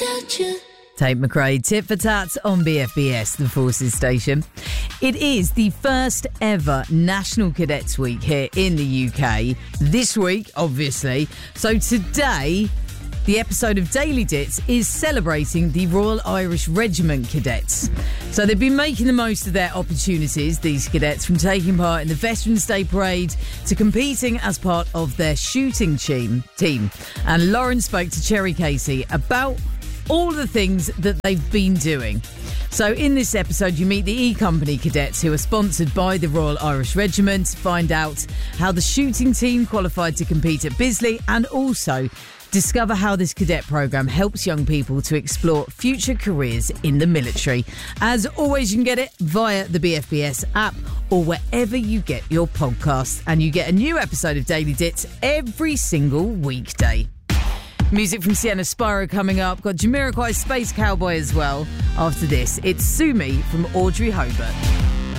without you. Tate McRae, tit for tat on BFBS, the Forces station. It is the first ever National Cadets Week here in the UK. This week, obviously. So today, the episode of Daily Dits is celebrating the Royal Irish Regiment cadets. So they've been making the most of their opportunities, these cadets, from taking part in the Veterans Day Parade to competing as part of their shooting team. And Lauren spoke to Cherry Casey about all the things that they've been doing. So in this episode, you meet the E-Company cadets who are sponsored by the Royal Irish Regiment, find out how the shooting team qualified to compete at Bisley, and also discover how this cadet programme helps young people to explore future careers in the military. As always, you can get it via the BFBS app or wherever you get your podcasts. And you get a new episode of Daily Dits every single weekday. Music from Sienna Spyro coming up. Got Jamiroquai Space Cowboy as well. After this, it's Sue Me from Audrey Hobart.